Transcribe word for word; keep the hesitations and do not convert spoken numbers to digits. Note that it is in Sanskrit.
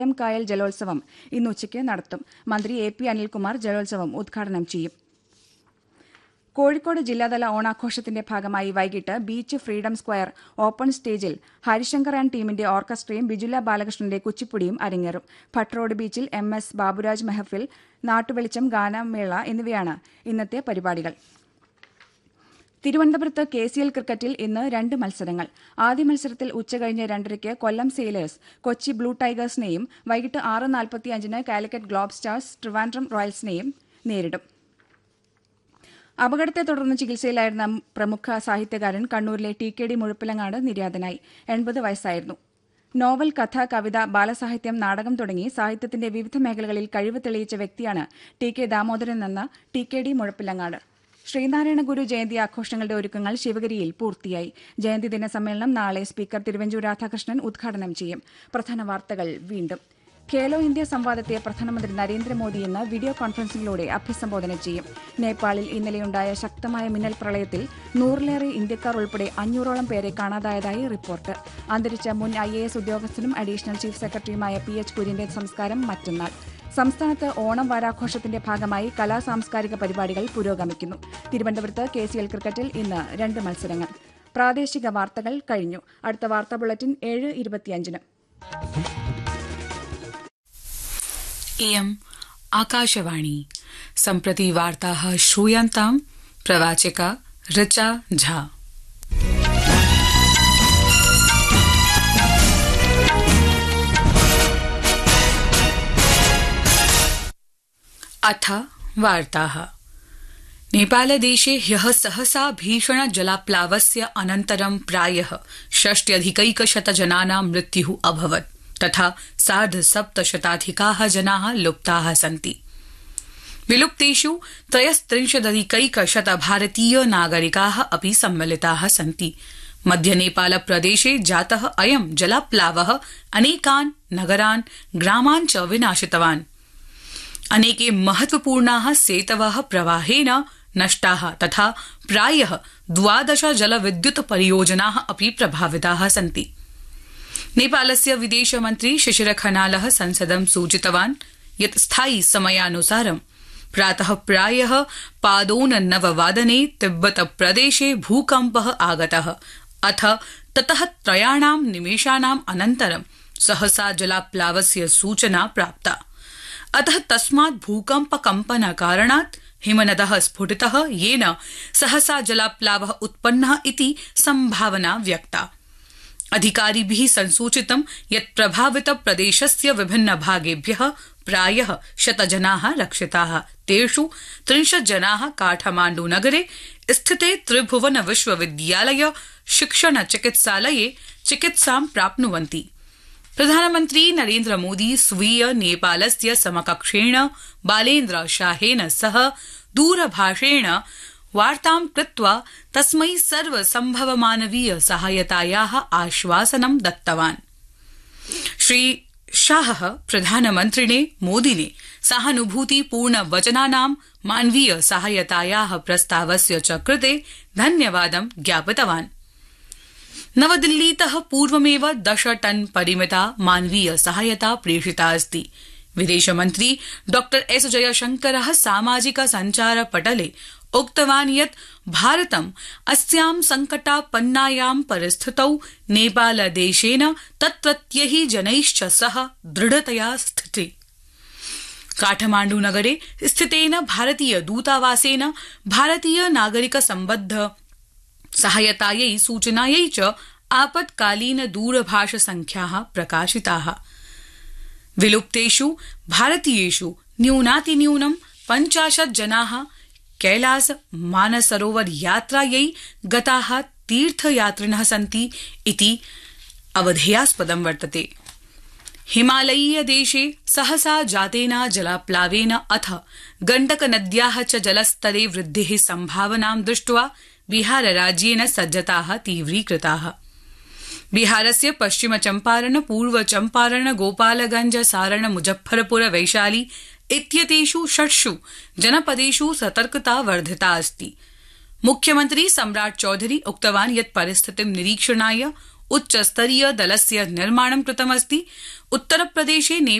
കായൽ ജലോത്സവം ഇന്ന് ഉച്ചയ്ക്ക് നടത്തും. മന്ത്രി എ പി അനിൽകുമാർ ജലോത്സവം ഉദ്ഘാടനം ചെയ്യും. കോഴിക്കോട് ജില്ലാതല ഓണാഘോഷത്തിന്റെ ഭാഗമായി വൈകിട്ട് ബീച്ച് ഫ്രീഡം സ്ക്വയർ ഓപ്പൺ സ്റ്റേജിൽ ഹരിശങ്കർ ആൻഡ് ടീമിന്റെ ഓർക്കസ്ട്രയും ബിജുല ബാലകൃഷ്ണന്റെ കുച്ചിപ്പുടിയും അരങ്ങേറും. ഭട്ട് റോഡ് ബീച്ചിൽ എം എസ് ബാബുരാജ് മെഹഫിൽ, നാട്ടുവെളിച്ചം ഗാനമേള എന്നിവയാണ് ഇന്നത്തെ പരിപാടികൾ. തിരുവനന്തപുരത്ത് കെ സി എൽ ക്രിക്കറ്റിൽ ഇന്ന് രണ്ട് മത്സരങ്ങൾ. ആദ്യ മത്സരത്തിൽ ഉച്ചകഴിഞ്ഞ് രണ്ടരയ്ക്ക് കൊല്ലം സെയിലേഴ്സ് കൊച്ചി ബ്ലൂ ടൈഗേഴ്സിനെയും വൈകിട്ട് ആറ് നാൽപ്പത്തിയഞ്ചിന് കാലിക്കറ്റ് ഗ്ലോബ് സ്റ്റാർസ് ട്രിവാൻഡ്രം റോയൽസിനെയും നേരിടും. അപകടത്തെ തുടർന്ന് ചികിത്സയിലായിരുന്ന പ്രമുഖ സാഹിത്യകാരൻ കണ്ണൂരിലെ ടി കെ ഡി മുഴപ്പിലങ്ങാട് നിര്യാതനായി. എൺപത് വയസ്സായിരുന്നു. നോവൽ, കഥ, കവിത, ബാലസാഹിത്യം, നാടകം തുടങ്ങി സാഹിത്യത്തിന്റെ വിവിധ മേഖലകളിൽ കഴിവ് തെളിയിച്ച വ്യക്തിയാണ് ടി കെ ദാമോദരൻ എന്ന T K D Muzhappilangad. Sreenarayana ഗുരു ജയന്തി ആഘോഷങ്ങളുടെ ഒരുക്കങ്ങൾ ശിവഗിരിയിൽ പൂർത്തിയായി. ജയന്തി ദിന സമ്മേളനം നാളെ സ്പീക്കർ തിരുവഞ്ചൂർ രാധാകൃഷ്ണൻ ഉദ്ഘാടനം ചെയ്യും. പ്രധാന വാർത്തകൾ വീണ്ടും. ഖേലോ ഇന്ത്യ സംവാദത്തെ പ്രധാനമന്ത്രി നരേന്ദ്രമോദി ഇന്ന് വീഡിയോ കോൺഫറൻസിംഗിലൂടെ അഭിസംബോധന ചെയ്യും. നേപ്പാളിൽ ഇന്നലെയുണ്ടായ ശക്തമായ മിന്നൽ പ്രളയത്തിൽ നൂറിലേറെ ഇന്ത്യക്കാർ ഉൾപ്പെടെ അഞ്ഞൂറോളം പേരെ കാണാതായതായി റിപ്പോർട്ട്. അന്തരിച്ച മുൻ I A S ഉദ്യോഗസ്ഥനും additional chief സെക്രട്ടറിയുമായ പി എച്ച് കുര്യന്റെ സംസ്കാരം മറ്റന്നാൾ. സംസ്ഥാനത്ത് ഓണം വാരാഘോഷത്തിന്റെ ഭാഗമായി കലാ സാംസ്കാരിക പരിപാടികൾ പുരോഗമിക്കുന്നു. തിരുവനന്തപുരത്ത് കെ സി എൽ ക്രിക്കറ്റിൽ ഇന്ന് രണ്ട് മത്സരങ്ങൾ. പ്രാദേശിക വാർത്തകൾ കഴിഞ്ഞു. അടുത്ത വാർത്താ ബുള്ളറ്റിൻ ഏഴ് ഇരുപത്തിയഞ്ചിന്. इयम् आकाशवाणी. सम्प्रति वार्ताः श्रूयन्ताम्. प्रवाचिका ऋचा झा. अथ वार्ताः. नेपालदेशे ह्यः सहसा भीषण जलाप्लावस्य अनन्तरं प्रायः षष्ट्यधिकैकशत जनानां मृत्युः अभवत् तथा सार्धसप्तशताधिकाः जनाः लुप्ताः सन्ति. विलुप्तेषु त्रयस्त्रिंशदधिकैकशत भारतीय नागरिकाः अपि सम्मिलिताः सन्ति. मध्यनेपाल प्रदेशे जातः अयं जलाप्लावः अनेकान् नगरान्, ग्रामान् च विनाशितवान्. अनेके महत्वपूर्णाः सेतवः प्रवाहेन नष्टाः तथा प्रायः द्वादश जलविद्युत परियोजनाः अपि प्रभाविताः सन्ति. नेपालस्य विदेशमन्त्री शिशिर खनालः संसदं सूचितवान् यत् स्थायि समयानुसारं प्रातः प्रायः पादोननववादने तिब्बत प्रदेशे भूकम्पः आगतः. अथ ततः त्रयाणां निमेषाणाम् अनन्तरं सहसा जलाप्लावस्य सूचना प्राप्ता. अतः तस्मात् भूकम्प कम्पन कारणात् हिमनदः स्फुटितः, येन सहसा जलाप्लावः उत्पन्नः इति सम्भावना व्यक्ता. अधिकारिभिः संसूचितं यत् प्रभावित प्रदेशस्य विभिन्न भागेभ्यः प्रायः शतजनाः रक्षिताः. तेषु त्रिंशत् जनाः काठमाण्डू नगरे स्थिते त्रिभुवन विश्वविद्यालय शिक्षण चिकित्सालये चिकित्सां प्राप्नुवन्ति. प्रधानमन्त्री नरेन्द्र मोदी स्वीय नेपालस्य समकक्षेण बालेन्द्र शाहेन सह दूरभाषेण वार्तां कृत्वा तस्मै सर्वसम्भवमानवीय सहायतायाः आश्वासनं दत्तवान्. श्री शाहः प्रधानमन्त्रिणे मोदिने सहानुभूतिपूर्ण वचनानां मानवीय सहायतायाः प्रस्तावस्य च कृते धन्यवादं ज्ञापितवान्. नवदिल्लीतः पूर्वमेव दश टन परिमिता मानवीय सहायता प्रेषिता अस्ति. विदेशमन्त्री डॉ एस जयशंकरः सामाजिक सञ्चार पटले उक्तवान् यत् भारतम् अस्यां संकटापन्नायां परिस्थितौ नेपालदेशेन तत्रत्यैः जनैश्च सह दृढतया स्थिते. काठमाण्डू नगरे स्थितेन भारतीय दूतावासेन भारतीय नागरिक सम्बद्ध सहायतायै सूचनायै च आपत्कालीन दूरभाष संख्याः प्रकाशिताः. विलुप्तेषु भारतीयेषु न्यूनातिन्यूनं पञ्चाशत् जनाः कैलास मानसरोवर यात्रायै गताः तीर्थयात्रिणः सन्ति इति अवधेयास्पदं वर्तते. हिमालयीय देशे सहसा जातेन जलाप्लावेन अथ गण्डक नद्याः च जलस्तरे वृद्धेः सम्भावनां दृष्ट्वा बिहार राज्येन सज्जताः तीव्रीकृताः. बिहारस्य पश्चिम चम्पारण, पूर्व चम्पारण, गोपालगंज, सारण, मुजफ्फरपुर, वैशाली इत्येतेषु षट्सु जनपदेषु सतर्कता वर्धिता अस्ति. मुख्यमन्त्री सम्राट चौधरी उक्तवान् यत् परिस्थितिं निरीक्षणाय उच्चस्तरीय दलस्य निर्माणं कृतमस्ति। उत्तरप्रदेशे